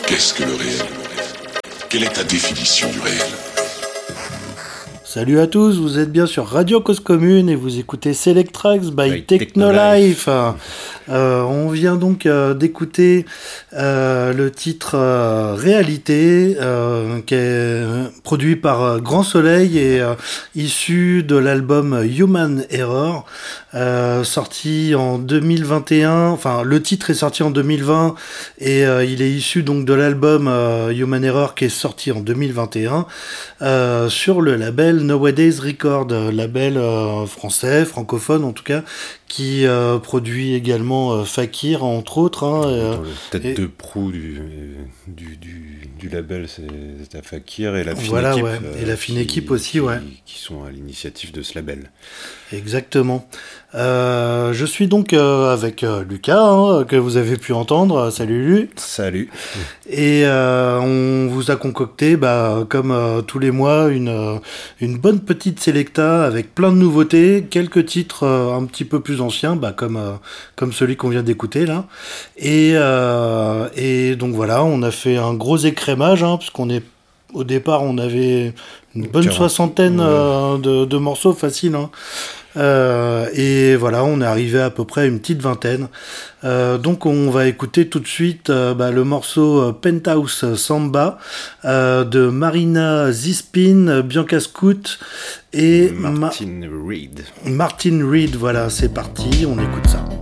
Qu'est-ce que le réel? Quelle est ta définition du réel? Salut à tous, vous êtes bien sur Radio Cause Commune et vous écoutez Select Tracks by Technolife. On vient donc d'écouter le titre Réalité qui est produit par Grand Soleil et issu de l'album Human Error sorti en 2021. Enfin, le titre est sorti en 2020 et il est issu donc de l'album Human Error qui est sorti en 2021 sur le label Nowadays Record, label français, francophone en tout cas, qui produit également Fakir entre autres. Dans le tête de proue du label, c'est Fakir et la fine voilà, équipe. Ouais. Et la fine équipe aussi, ouais. Qui sont à l'initiative de ce label. Exactement. Je suis donc avec Lucas, que vous avez pu entendre. Salut Lu. Salut. Et on vous a concocté, comme tous les mois, une bonne petite sélecta avec plein de nouveautés, quelques titres un petit peu plus anciens, comme celui qu'on vient d'écouter là. Et donc voilà, on a fait un gros écrémage, puisqu'on est au départ, on avait une bonne 40. Soixantaine de morceaux faciles. Et voilà, on est arrivé à peu près à une petite vingtaine. Donc on va écouter tout de suite le morceau Penthouse Samba de Marina Zispin, Bianca Scout et Martin Reed. Martin Reed, voilà, c'est parti, on écoute ça.